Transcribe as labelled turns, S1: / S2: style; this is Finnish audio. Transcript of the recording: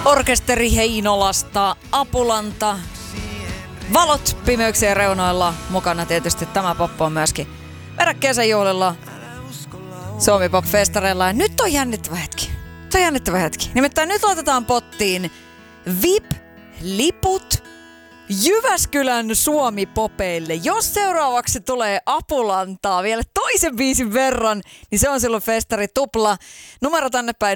S1: Orkesteri Heinolasta, Apulanta, valot pimeyksien reunoilla. Mukana tietysti tämä poppo on myöskin peräkkäisen juhlilla Suomi Pop-festareilla. Ja nyt on jännittävä hetki. Nimittäin nyt laitetaan pottiin VIP-liput Jyväskylän Suomi-popeille. Jos seuraavaksi tulee Apulantaa vielä toisen biisin verran, niin se on silloin festari tupla. Numero tänne päin